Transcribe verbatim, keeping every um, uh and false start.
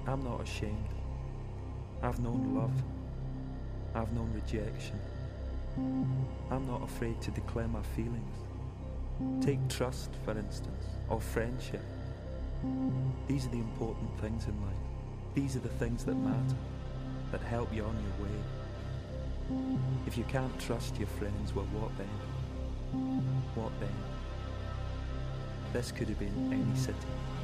I'm not ashamed. I've known love. I've known rejection. I'm not afraid to declare my feelings. Take trust, for instance, or friendship. These are the important things in life. These are the things that matter, that help you on your way. If you can't trust your friends, well, what then? What then? This could have been any city.